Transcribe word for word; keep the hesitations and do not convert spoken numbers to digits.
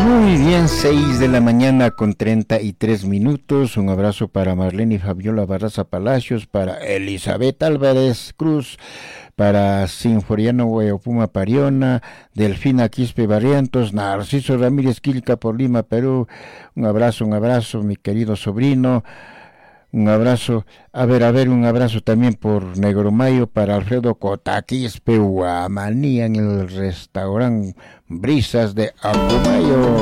Muy bien, seis de la mañana con treinta y tres minutos. Un abrazo para Marlene y Fabiola Barraza Palacios, para Elizabeth Álvarez Cruz, para Sinforiano Guayopuma Pariona, Delfina Quispe Barrientos, Narciso Ramírez Quilca por Lima, Perú. Un abrazo, un abrazo, mi querido sobrino. Un abrazo, a ver, a ver, un abrazo también por Negromayo para Alfredo Cotaquispe Guamanía en el restaurante Brisas de Apumayo.